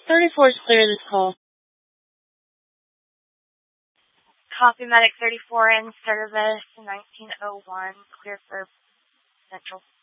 34 is clear this call. Copy Medic 34 in service 1901, clear for Central.